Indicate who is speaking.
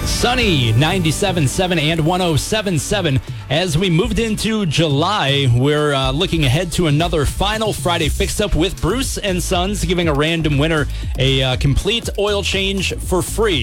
Speaker 1: Sunny 97.7 and 107.7. As we moved into July, we're looking ahead to another final Friday fix-up with Bruce and Sons, giving a random winner a complete oil change for free.